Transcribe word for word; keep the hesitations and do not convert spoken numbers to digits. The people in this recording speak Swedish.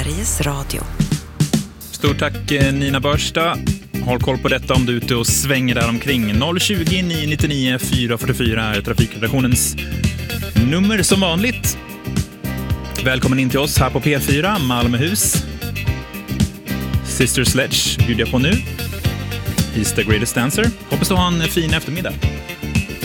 Sveriges Radio. Stort tack Nina Börsta. Håll koll på detta om du är ute och svänger där omkring. noll tjugo, nio nittionio, fyra fyrtiofyra är trafikredaktionens nummer som vanligt. Välkommen in till oss här på P fyra, Malmöhus. Sister Sledge bjuder jag på nu. He's the greatest dancer. Hoppas du har en fin eftermiddag.